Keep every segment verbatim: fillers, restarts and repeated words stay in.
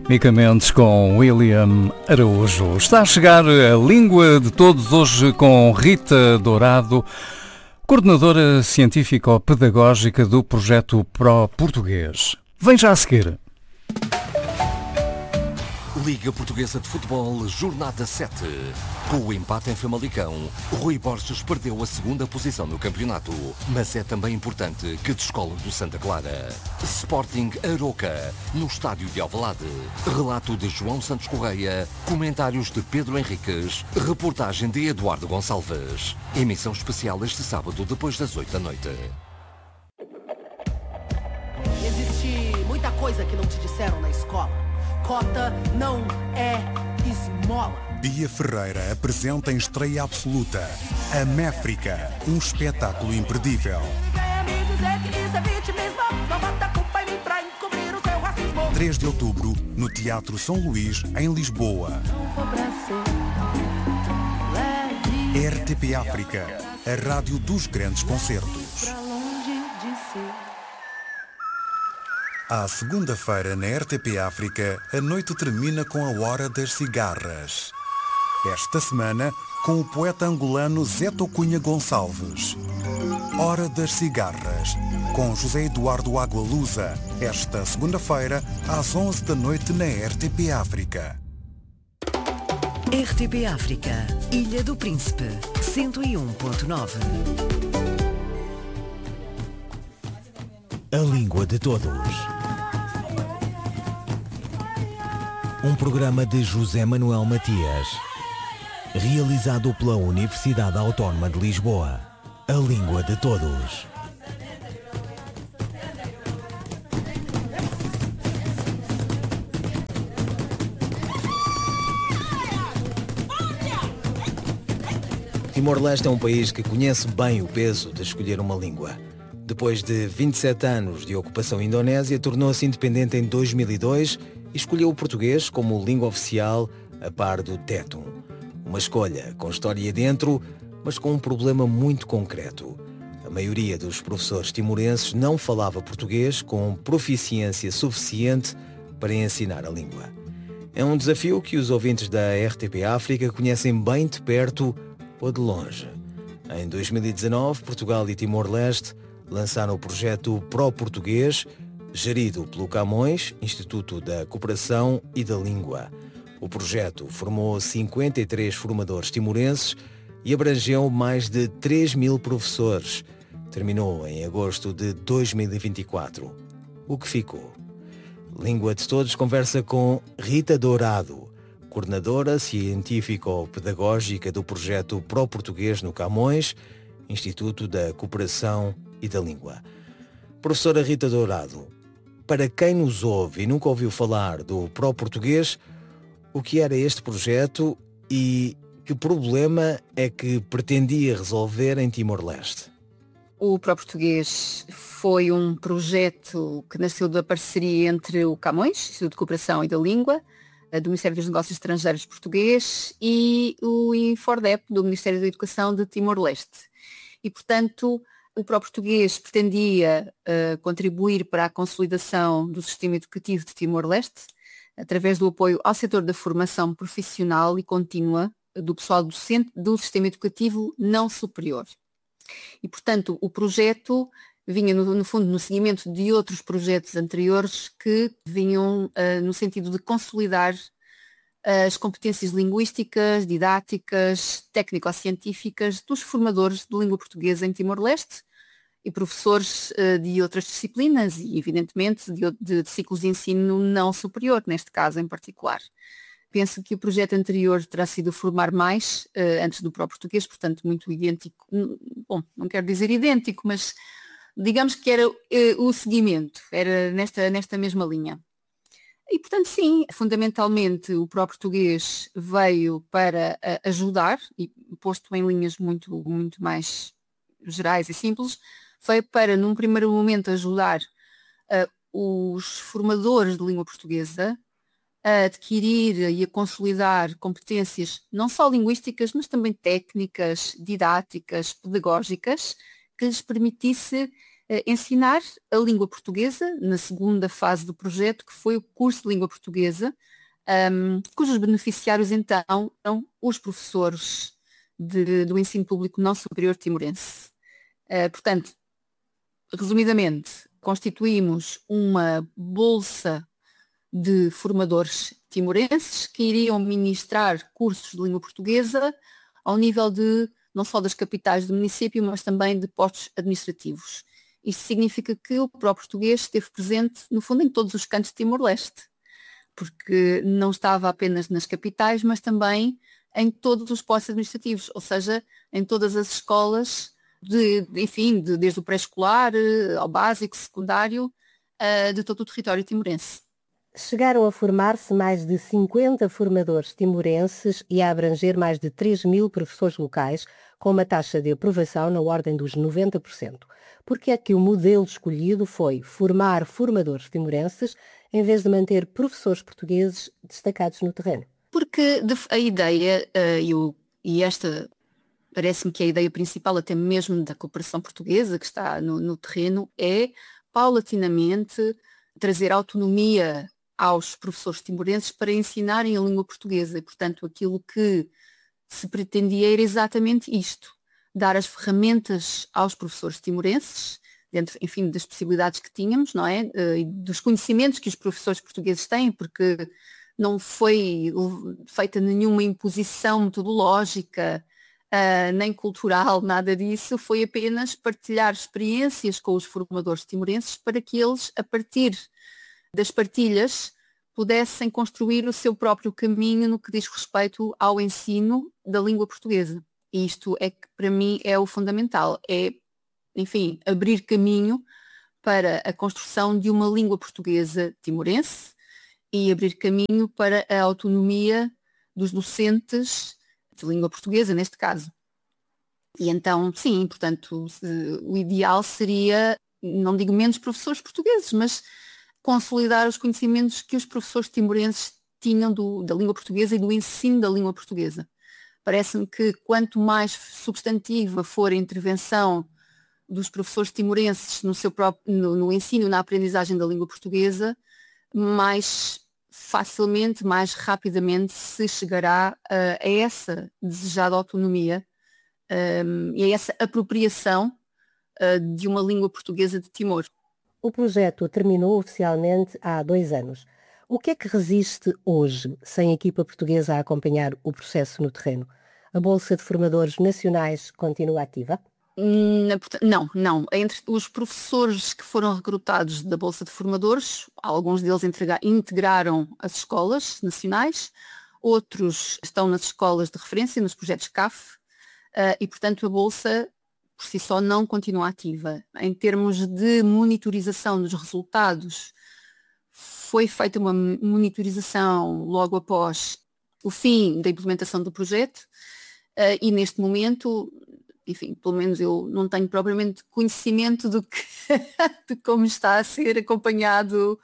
Mica Mendes com William Araújo. Está a chegar a Língua de Todos, hoje com Rita Dourado, coordenadora científico-pedagógica do projeto Pro Português. Vem já a seguir. Liga Portuguesa de Futebol, Jornada sete. Com o empate em Famalicão, Rui Borges perdeu a segunda posição no campeonato, mas é também importante que descola do Santa Clara. Sporting Aroca, no estádio de Alvalade. Relato de João Santos Correia, comentários de Pedro Henriques, reportagem de Eduardo Gonçalves. Emissão especial este sábado, depois das oito da noite. Existe muita coisa que não te disseram na escola. Cota não é esmola. Bia Ferreira apresenta em estreia absoluta A Méfrica, um espetáculo imperdível. três de outubro, no Teatro São Luís, em Lisboa. R T P África, a rádio dos grandes concertos. À segunda-feira, na R T P África, a noite termina com a Hora das Cigarras. Esta semana, com o poeta angolano Zé Tocunha Gonçalves. Hora das Cigarras, com José Eduardo Agualusa, esta segunda-feira, às onze da noite, na R T P África. R T P África, Ilha do Príncipe, cento e um ponto nove. A Língua de Todos. Um programa de José Manuel Matias, realizado pela Universidade Autónoma de Lisboa. A Língua de Todos. Timor-Leste é um país que conhece bem o peso de escolher uma língua. Depois de vinte e sete anos de ocupação indonésia, tornou-se independente em dois mil e dois e escolheu o português como língua oficial a par do Tétum. Uma escolha com história dentro, mas com um problema muito concreto. A maioria dos professores timorenses não falava português com proficiência suficiente para ensinar a língua. É um desafio que os ouvintes da R T P África conhecem bem de perto ou de longe. Em dois mil e dezanove, Portugal e Timor-Leste lançaram o projeto Pro Português, gerido pelo Camões, Instituto da Cooperação e da Língua. O projeto formou cinquenta e três formadores timorenses e abrangeu mais de três mil professores. Terminou em agosto de dois mil e vinte e quatro. O que ficou? Língua de Todos conversa com Rita Dourado, coordenadora científico-pedagógica do projeto Pro Português no Camões, Instituto da Cooperação e da Língua. Professora Rita Dourado, para quem nos ouve e nunca ouviu falar do Pro Português, o que era este projeto e que problema é que pretendia resolver em Timor-Leste? O Pro Português foi um projeto que nasceu da parceria entre o Camões, Instituto de Cooperação e da Língua, do Ministério dos Negócios Estrangeiros português, e o INFORDEP, do Ministério da Educação de Timor-Leste. E, portanto, o Pro Português pretendia uh, contribuir para a consolidação do sistema educativo de Timor-Leste, através do apoio ao setor da formação profissional e contínua do pessoal docente do sistema educativo não superior. E, portanto, o projeto vinha, no, no fundo, no seguimento de outros projetos anteriores que vinham uh, no sentido de consolidar as competências linguísticas, didáticas, técnico-científicas dos formadores de língua portuguesa em Timor-Leste e professores uh, de outras disciplinas e, evidentemente, de, de, de ciclos de ensino não superior, neste caso em particular. Penso que o projeto anterior terá sido formar mais, uh, antes do Pro Português, portanto, muito idêntico. Bom, não quero dizer idêntico, mas digamos que era uh, o seguimento, era nesta, nesta mesma linha. E, portanto, sim, fundamentalmente o Pro Português veio para uh, ajudar, e posto em linhas muito, muito mais gerais e simples, veio para, num primeiro momento, ajudar uh, os formadores de língua portuguesa a adquirir e a consolidar competências não só linguísticas, mas também técnicas, didáticas, pedagógicas, que lhes permitisse ensinar a língua portuguesa na segunda fase do projeto, que foi o curso de língua portuguesa, um, cujos beneficiários então são os professores de, do ensino público não superior timorense. Uh, portanto, resumidamente, constituímos uma bolsa de formadores timorenses que iriam ministrar cursos de língua portuguesa ao nível de, não só das capitais do município, mas também de postos administrativos. Isto significa que o próprio português esteve presente, no fundo, em todos os cantos de Timor-Leste, porque não estava apenas nas capitais, mas também em todos os postos administrativos, ou seja, em todas as escolas, de, de, enfim, de, desde o pré-escolar ao básico, secundário, uh, de todo o território timorense. Chegaram a formar-se mais de cinquenta formadores timorenses e a abranger mais de três mil professores locais, com uma taxa de aprovação na ordem dos noventa por cento. Porque é que o modelo escolhido foi formar formadores timorenses em vez de manter professores portugueses destacados no terreno? Porque a ideia, uh, e, o, e esta parece-me que é a ideia principal até mesmo da cooperação portuguesa que está no, no terreno, é paulatinamente trazer autonomia aos professores timorenses para ensinarem a língua portuguesa. E, portanto, aquilo que se pretendia era exatamente isto, dar as ferramentas aos professores timorenses, dentro, enfim, das possibilidades que tínhamos, não é? E dos conhecimentos que os professores portugueses têm, porque não foi feita nenhuma imposição metodológica, uh, nem cultural, nada disso, foi apenas partilhar experiências com os formadores timorenses para que eles, a partir das partilhas, pudessem construir o seu próprio caminho no que diz respeito ao ensino da língua portuguesa. E isto é que, para mim, é o fundamental. É, enfim, abrir caminho para a construção de uma língua portuguesa timorense e abrir caminho para a autonomia dos docentes de língua portuguesa, neste caso. E então, sim, portanto, o ideal seria, não digo menos professores portugueses, mas consolidar os conhecimentos que os professores timorenses tinham do, da língua portuguesa e do ensino da língua portuguesa. Parece-me que quanto mais substantiva for a intervenção dos professores timorenses no, seu próprio, no, no ensino e na aprendizagem da língua portuguesa, mais facilmente, mais rapidamente se chegará uh, a essa desejada autonomia um, e a essa apropriação uh, de uma língua portuguesa de Timor. O projeto terminou oficialmente há dois anos. O que é que resiste hoje, sem a equipa portuguesa a acompanhar o processo no terreno? A Bolsa de Formadores Nacionais continua ativa? Não, não. Entre os professores que foram recrutados da Bolsa de Formadores, alguns deles integraram as escolas nacionais, outros estão nas escolas de referência, nos projetos C A F, e, portanto, a Bolsa por si só não continua ativa. Em termos de monitorização dos resultados, foi feita uma monitorização logo após o fim da implementação do projeto uh, e neste momento, enfim, pelo menos eu não tenho propriamente conhecimento do que, de como está a ser acompanhado,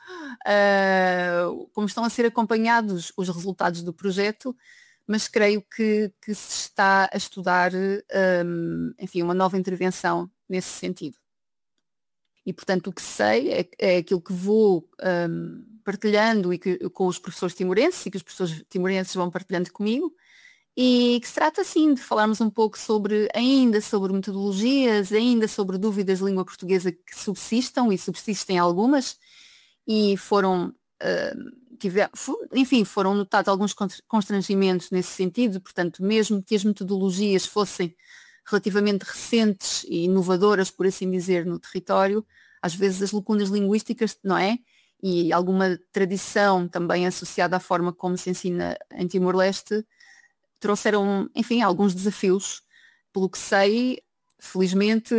uh, como estão a ser acompanhados os resultados do projeto, mas creio que, que se está a estudar, um, enfim, uma nova intervenção nesse sentido. E, portanto, o que sei é, é aquilo que vou um, partilhando e que, com os professores timorenses e que os professores timorenses vão partilhando comigo, e que se trata, sim, de falarmos um pouco sobre, ainda sobre metodologias, ainda sobre dúvidas de língua portuguesa que subsistam, e subsistem algumas, e foram... Uh, Tiver, enfim, foram notados alguns constrangimentos nesse sentido, portanto, mesmo que as metodologias fossem relativamente recentes e inovadoras, por assim dizer, no território, às vezes as lacunas linguísticas, não é? E alguma tradição também associada à forma como se ensina em Timor-Leste, trouxeram, enfim, alguns desafios. Pelo que sei, felizmente,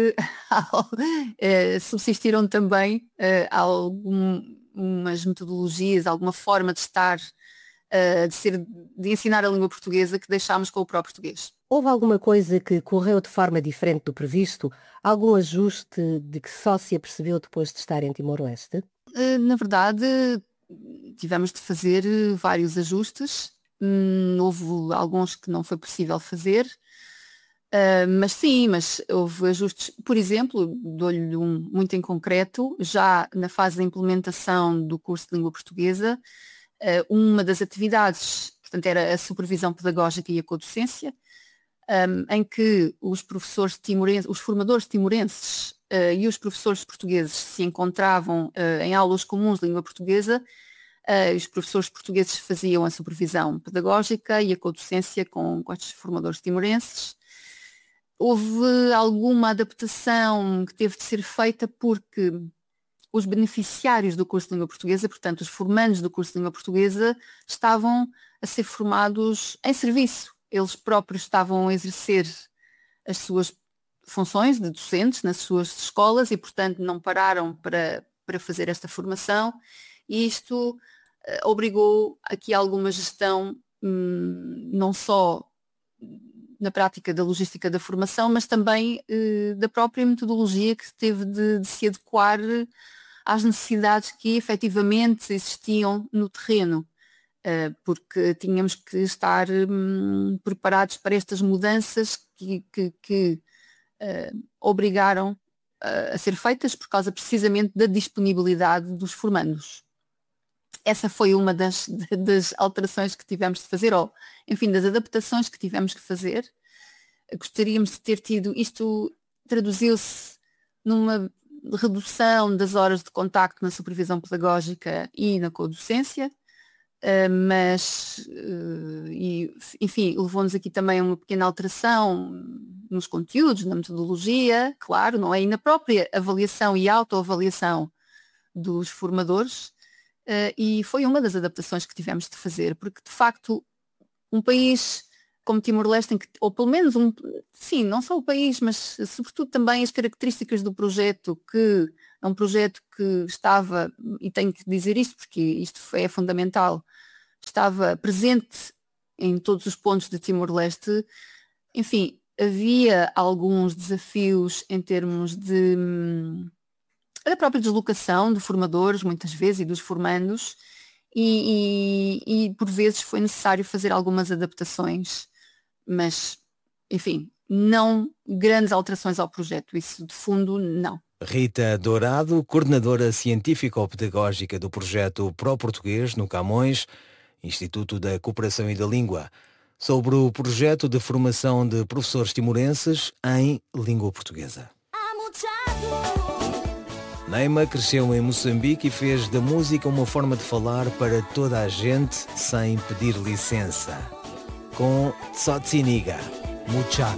subsistiram também algum umas metodologias, alguma forma de estar, uh, de ser, de ensinar a língua portuguesa que deixámos com o próprio português. Houve alguma coisa que correu de forma diferente do previsto? Algum ajuste de que só se apercebeu depois de estar em Timor-Leste? Uh, na verdade, tivemos de fazer vários ajustes. Hum, houve alguns que não foi possível fazer. Uh, mas sim, mas houve ajustes. Por exemplo, dou-lhe um muito em concreto, já na fase de implementação do curso de língua portuguesa, uh, uma das atividades, portanto, era a supervisão pedagógica e a codocência, um, em que os professores timorenses, os formadores timorenses uh, e os professores portugueses se encontravam uh, em aulas comuns de língua portuguesa. Uh, os professores portugueses faziam a supervisão pedagógica e a codocência com, com estes formadores timorenses. Houve alguma adaptação que teve de ser feita porque os beneficiários do curso de língua portuguesa, portanto os formandos do curso de língua portuguesa, estavam a ser formados em serviço. Eles próprios estavam a exercer as suas funções de docentes nas suas escolas e, portanto, não pararam para, para fazer esta formação, e isto uh, obrigou aqui a alguma gestão, hum, não só na prática da logística da formação, mas também eh, da própria metodologia que teve de, de se adequar às necessidades que efetivamente existiam no terreno, eh, porque tínhamos que estar hum, preparados para estas mudanças que, que, que eh, obrigaram a, a ser feitas por causa precisamente da disponibilidade dos formandos. Essa foi uma das, das alterações que tivemos de fazer, ou, enfim, das adaptações que tivemos que fazer. Gostaríamos de ter tido, isto traduziu-se numa redução das horas de contacto na supervisão pedagógica e na codocência, mas, e, enfim, levou-nos aqui também a uma pequena alteração nos conteúdos, na metodologia, claro, não é? E na própria avaliação e autoavaliação dos formadores. Uh, e foi uma das adaptações que tivemos de fazer, porque de facto um país como Timor-Leste, ou pelo menos um, sim, não só o país, mas sobretudo também as características do projeto, que é um projeto que estava, e tenho que dizer isto porque isto é fundamental, estava presente em todos os pontos de Timor-Leste. Enfim, havia alguns desafios em termos de da própria deslocação de formadores, muitas vezes, e dos formandos, e, e, e por vezes foi necessário fazer algumas adaptações, mas, enfim, não grandes alterações ao projeto, isso de fundo não. Rita Dourado, coordenadora científico-pedagógica do projeto Pró-Português no Camões, Instituto da Cooperação e da Língua, sobre o projeto de formação de professores timorenses em língua portuguesa. Neima cresceu em Moçambique e fez da música uma forma de falar para toda a gente sem pedir licença. Com Tsotsiniga, Muchacho.